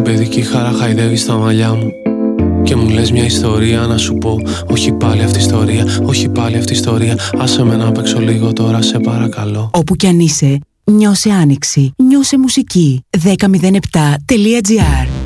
στην παιδική χαρά χαϊδεύεις τα μαλλιά μου και μου λες μια ιστορία να σου πω. Όχι πάλι αυτή η ιστορία, όχι πάλι αυτή η ιστορία. Άσε με να παίξω λίγο τώρα, σε παρακαλώ. Όπου κι αν είσαι, νιώσε άνοιξη, νιώσε μουσική. 1007.gr